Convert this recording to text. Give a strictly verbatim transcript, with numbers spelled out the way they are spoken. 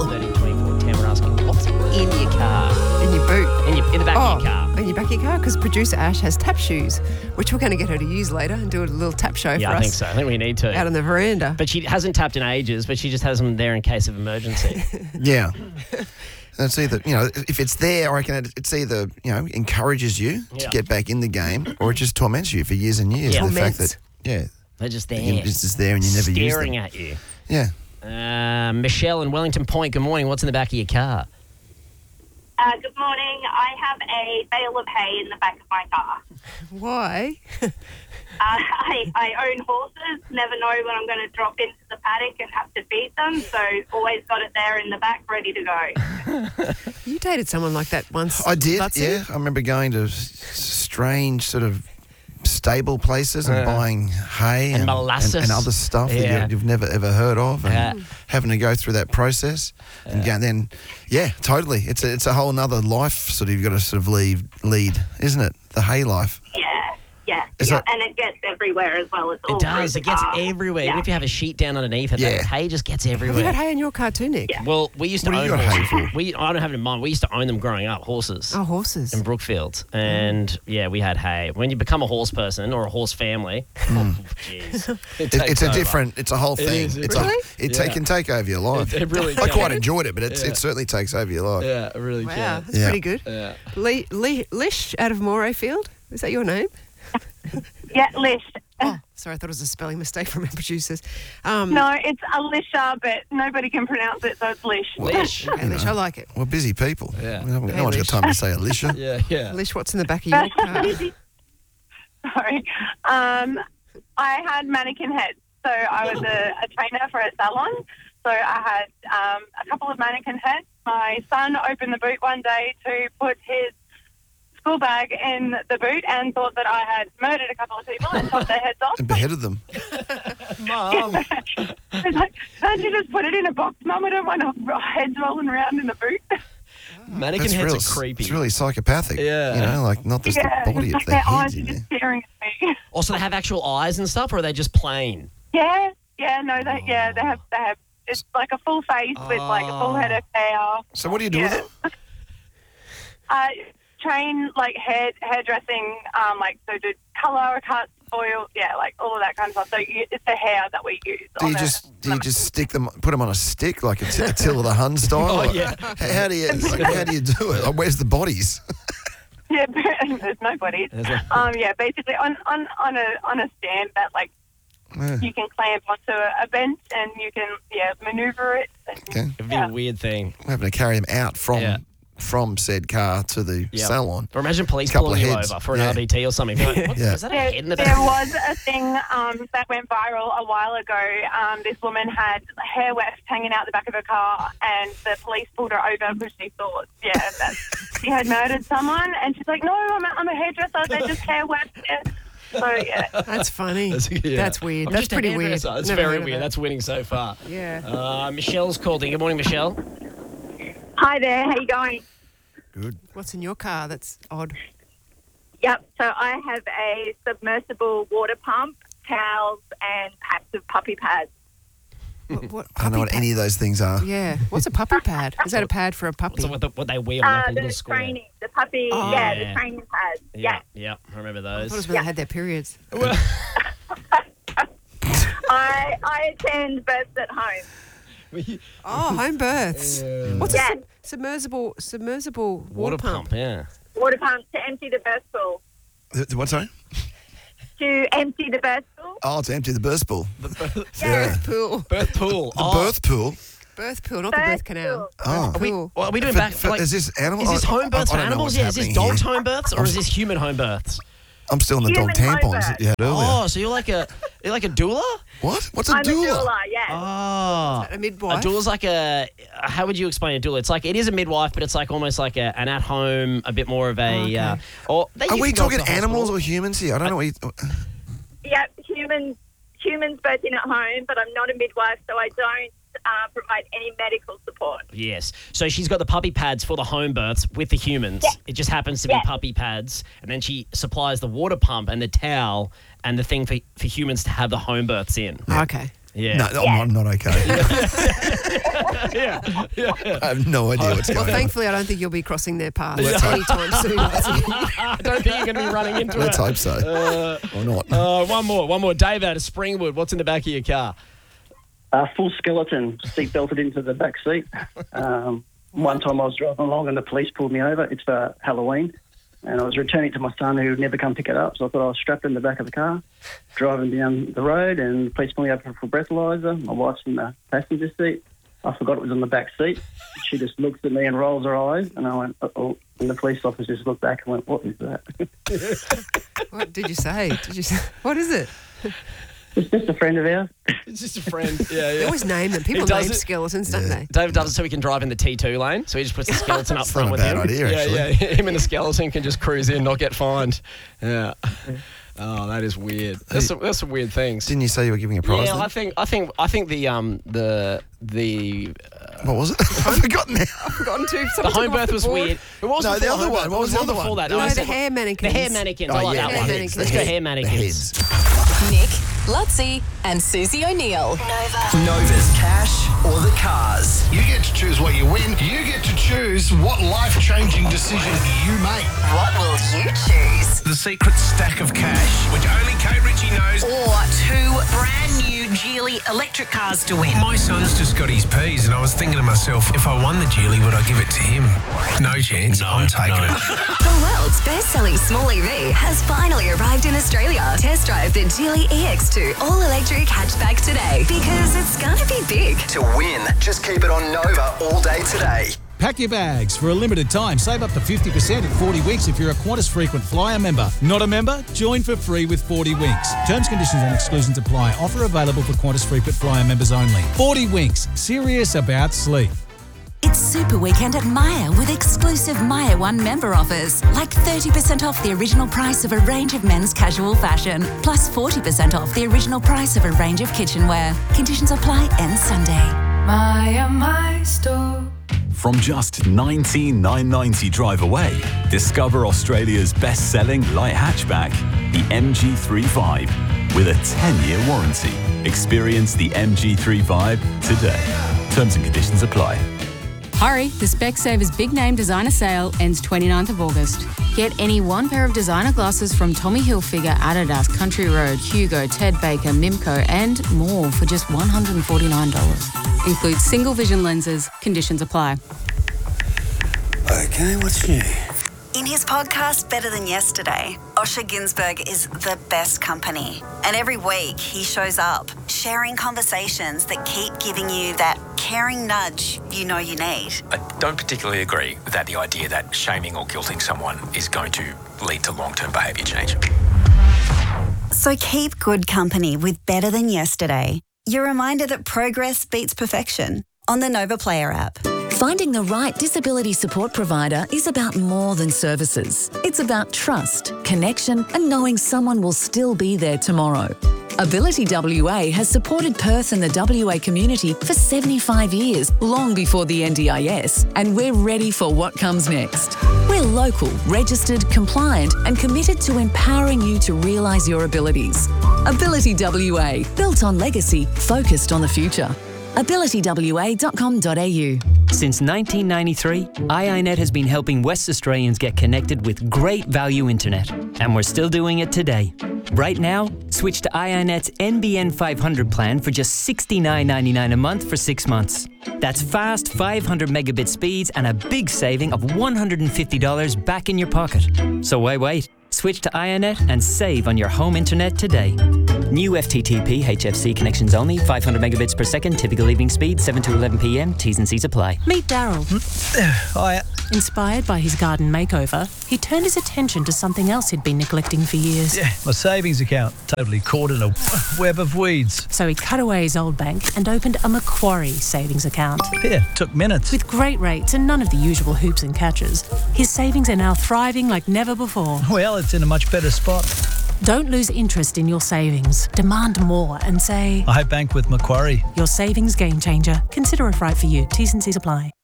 one three two four ten. We're asking, what's in your car? In your boot. In, your, in the back Oh, of your car. in your back of your car? Because producer Ash has tap shoes, which we're going to get her to use later and do a little tap show Yeah, for I us. think so. I think we need to. Out on the veranda. But she hasn't tapped in ages, but she just has them there in case of emergency. Yeah. It's either, you know, if it's there, I reckon it's either, you know, encourages you Yeah. to get back in the game, or it just torments you for years and years. Yeah. The fact Torments. that, yeah, They're just there. it's just there and you never use them. Staring at you. Yeah. Uh, Michelle in Wellington Point, good morning. What's in the back of your car? Uh, good morning. I have a bale of hay in the back of my car. Why? Uh, I, I own horses, never know when I'm going to drop into the paddock and have to feed them, so always got it there in the back ready to go. You dated someone like that once. I did, Butsy? yeah. I remember going to s- strange sort of stable places and Uh, buying hay and and, molasses. and, and other stuff Yeah. that you, you've never ever heard of, and Yeah. having to go through that process and go, then, yeah, totally. It's a, it's a whole nother life sort of you've got to sort of lead, lead, isn't it? The hay life. Yeah, yeah. Is yeah. that- And it gets everywhere as well. It's all It does. through It the gets car. everywhere. Yeah. Even if you have a sheet down underneath it, Yeah. the hay just gets Have you everywhere. had hay in your car too, Nick? Yeah. Well, we used to What do own you got hay horses. for? We, I don't have it in mind. We used to own them growing up, horses. Oh, horses. In Brookfield. And, yeah, we had hay. When you become a horse person or a horse family, oh, jeez. It It, takes it's a over. different, it's a whole It thing. is, it it's really? a, it Yeah. ta- can take over your life. It- it really I can. quite enjoyed it, but it's, Yeah. it certainly takes over your life. Yeah, it really Wow, can. that's Yeah. pretty good. Yeah. Lee, Lee, Lish out of Morayfield. Is that your name? Yeah, Lish. Oh, sorry, I thought it was a spelling mistake from our producers. Um, No, it's Alicia, but nobody can pronounce it, so it's Lish. Lish. Okay, Lish, I like it. We're busy people. Yeah. No, no Hey, one's Lish. got time to say Alicia. Yeah, yeah. Lish, what's in the back of your car? Sorry. Um, I had mannequin heads. So I was a, a trainer for a salon. So I had um, a couple of mannequin heads. My son opened the boot one day to put his school bag in the boot and thought that I had murdered a couple of people and chopped their heads off. And beheaded them. Mum. It's like, can't you just put it in a box, Mum? I don't want heads rolling around in the boot. Mannequin That's heads real, are creepy. It's really psychopathic. Yeah. You know, like not just yeah, the body, it's it's like the their heads eyes are in just there. staring at me. Also, they have actual eyes and stuff, or are they just plain? Yeah, yeah, no, they, yeah, they have, they have. It's like a full face with like a full head of hair. So what do you do Yeah. with it? Uh, train like hair hairdressing, um, like so do colour cuts, oil, yeah, like all of that kind of stuff. So you, it's the hair that we use. Do on you the- just do you just stick them, put them on a stick like a T- Attila the Hun style? Oh, Or yeah. h- How do you like, how do you do it? Like, where's the bodies? Yeah, there's no bodies. There's a- Um, yeah, basically on, on, on a on a stand that like Yeah. you can clamp onto a, a bench and you can yeah maneuver it. And, Okay. It'd be Yeah. a weird thing. We're having to carry them out from Yeah. from said car to the Yep. salon. Or imagine police Couple pulling of you heads. over for an Yeah. R B T or something. You're like, what, Yeah. Was that a There, head in the there back? was a thing um, that went viral a while ago. Um, this woman had hair wefts hanging out the back of her car, and the police pulled her over because she thought, yeah, that she had murdered someone. And she's like, no, I'm a, I'm a hairdresser. They're just hair wefts. Yeah. So, yeah. That's funny. That's, yeah. That's weird. I'm That's just a pretty weird. hairdresser. That's Never heard very of weird. that. That's winning so far. Yeah. Uh, Michelle's called in. Good morning, Michelle. Hi there. How you going? Good. What's in your car that's odd? Yep. So I have a submersible water pump, towels, and packs of puppy pads. What, what, I don't know puppy what pad? any of those things are. Yeah. What's a puppy pad? Is that a pad for a puppy? So what, the, what they wear on Uh, like a the little square. training, the puppy, Oh. yeah, Yeah. the training pads. Yeah. Yeah, I remember I thought it those. was when they had their periods. Well, I I attend births at home. Oh, home births. What's Yeah. a sub- submersible submersible water, water pump? pump, yeah. Water pump to empty the birth pool. Th- What's that? To empty the birth pool. Oh, to empty the birth pool. Yeah. Birth pool. Birth pool. The oh, birth pool. Birth pool, not the Birth birth canal. pool. Oh. Birth Are we, pool. well, are we doing For- back? for- like, is this animal? Is this I- home births I, for I don't know animals? what's Yeah. Is this happening dogs' here. home births or is this human home births? I'm still in the dog Human home tampons birth. that you had earlier. Oh, so you're like a you're like a doula? What? What's a I'm doula? a doula, yeah. Oh. A A midwife. doula's like a. How would you explain a doula? It's like it is a midwife, but it's like almost like a, an at-home, a bit more of a. Okay. Uh, or they, Are you we can go talking to the animals hospital. or humans here? I don't know what you... Yep, humans, humans birthing at home, but I'm not a midwife, so I don't uh, provide any medical support. Yes. So she's got the puppy pads for the home births with the humans. Yeah. It just happens to be Yeah. puppy pads. And then she supplies the water pump and the towel and the thing for, for humans to have the home births in. Okay. Yeah. No, I'm not, not okay. yeah. yeah. I have no idea what's Well, going on. thankfully, I don't think you'll be crossing their paths Let's hope. anytime soon. I don't think you're going to be running into Let's it. hope so. Uh, or not. Uh, one more. One more. Dave out of Springwood. What's in the back of your car? Uh, full skeleton, seat belted into the back seat. Um, one time I was driving along and the police pulled me over. It's for Halloween. And I was returning to my son who would never come pick it up. So I thought I was strapped in the back of the car, driving down the road, and the police pulled me over for a breathalyzer. My wife's in the passenger seat. I forgot it was on the back seat. She just looks at me and rolls her eyes. And I went, uh-oh. And the police officer just looked back and went, what is that? What did you say? Did you say? What is it? It's just a friend of ours. It's just a friend. Yeah, They yeah. always name them. People does name it. skeletons, don't Yeah. they? David does it so he can drive in the T two lane. So he just puts the skeleton up It's front not a with bad him. idea, yeah, actually. yeah. Him and the skeleton can just cruise in, not get fined. Yeah. Oh, that is weird. That's some, that's some weird things. Didn't you say you were giving a prize? Yeah, then? I think I think I think the um the the What was it? I've forgotten now. Forgotten to. the Someone home took off birth the was board. weird. It was No, the before other home one. birth. What was the one other before one? that? No, it's the like- hair mannequins. The hair mannequins. I Oh, like yeah, that the one. heads, Let's the go head- hair the mannequins. heads. Nick, Lutzi, and Susie O'Neill. Nova's cash or the cars. You get to choose what you win. You get to choose what life-changing decision you make. What will you choose? The secret stack of cash, which only Kate Ritchie knows. Or two brand new Geely electric cars to win. My son's just got his P's, and I was thinking to myself, if I won the Geely, would I give it to him? No chance. I'm taking it. The world's best-selling small E V has finally arrived in Australia. Test drive the Geely E X two all-electric hatchback today because it's gonna be big. To win, just keep it on Nova all day today. Pack your bags. For a limited time, save up to fifty percent at forty Winks if you're a Qantas Frequent Flyer member. Not a member? Join for free with forty Winks. Terms, conditions and exclusions apply. Offer available for Qantas Frequent Flyer members only. forty Winks. Serious about sleep. It's Super Weekend at Maya with exclusive Maya One member offers, like thirty percent off the original price of a range of men's casual fashion, plus forty percent off the original price of a range of kitchenware. Conditions apply end Sunday. Maya, my store. From just nineteen thousand nine hundred ninety drive away, discover Australia's best-selling light hatchback, the M G three Vibe, with a ten-year warranty. Experience the M G three Vibe today. Terms and conditions apply. Hurry, the Specsavers Big Name Designer Sale ends twenty-ninth of August. Get any one pair of designer glasses from Tommy Hilfiger, Adidas, Country Road, Hugo, Ted Baker, Mimco and more for just one hundred forty-nine dollars. Includes single vision lenses. Conditions apply. Okay, what's new? In his podcast, Better Than Yesterday, Osher Ginsberg is the best company. And every week he shows up, sharing conversations that keep giving you that caring nudge you know you need. I don't particularly agree with that, the idea that shaming or guilting someone is going to lead to long-term behaviour change. So keep good company with Better Than Yesterday. Your reminder that progress beats perfection on the Nova Player app. Finding the right disability support provider is about more than services. It's about trust, connection, and knowing someone will still be there tomorrow. Ability W A has supported Perth and the W A community for seventy-five years, long before the N D I S, and we're ready for what comes next. We're local, registered, compliant, and committed to empowering you to realise your abilities. Ability W A, built on legacy, focused on the future. ability w a dot com dot a u. Since nineteen ninety-three, I I Net has been helping West Australians get connected with great value internet, and we're still doing it today. Right now, switch to I I Net's N B N five hundred plan for just sixty-nine ninety-nine a month for six months. That's fast five hundred megabit speeds and a big saving of one hundred fifty dollars back in your pocket. So why wait? Switch to I I Net and save on your home internet today. New F T T P H F C connections only, five hundred megabits per second, typical evening speed, seven to eleven p m, T's and C's apply. Meet Daryl. Hiya. Inspired by his garden makeover, he turned his attention to something else he'd been neglecting for years. Yeah, my savings account. Totally caught in a web of weeds. So he cut away his old bank and opened a Macquarie savings account. Yeah, took minutes. With great rates and none of the usual hoops and catches, his savings are now thriving like never before. Well, it's in a much better spot. Don't lose interest in your savings. Demand more and say, I bank with Macquarie. Your savings game changer. Consider if right for you. T's and C's apply.